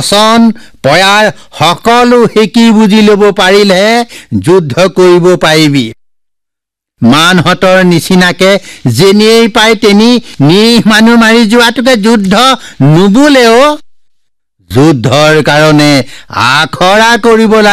বচন পয়াৰ সকলো শিকি বুজি ল'ব পাৰিলেহে যুদ্ধ কৰিব পাৰিবি। মানহঁতৰ নিচিনাকে যেনিয়েই পাই তেনি নিৰীহ মানুহ মাৰি যোৱাটোকে যুদ্ধ নুবোলেও যুদ্ধৰ কাৰণে আখৰা কৰিব লাগে।